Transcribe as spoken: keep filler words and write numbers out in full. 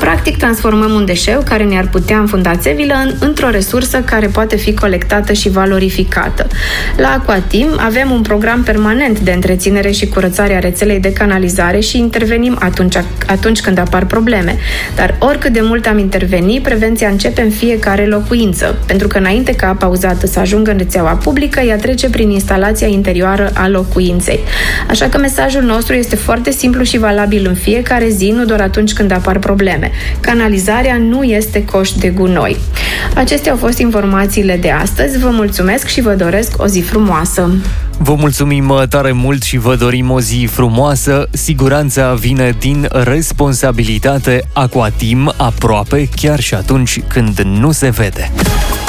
Practic, transformăm un deșeu care ne-ar putea înfunda țevile în, într-o resursă care poate fi colectată și valorificată. La Aquatim avem un program permanent de întreținere și curățare a rețelei de canalizare și intervenim atunci, atunci când apar probleme. Dar oricât de mult am interveni, prevenția începe în fiecare locuință, pentru că înainte ca apa uzată să ajungă în rețeaua publică, ea trece prin instalația interioară a locuinței. Așa că mesajul nostru este foarte simplu și valabil în fiecare zi, nu doar atunci când apar probleme. Canalizarea nu este coș de gunoi. Acestea au fost informațiile de astăzi. Vă mulțumesc și vă doresc o zi frumoasă. Vă mulțumim tare mult și vă dorim o zi frumoasă. Siguranța vine din responsabilitate. Aquatim, aproape chiar și atunci când nu se vede.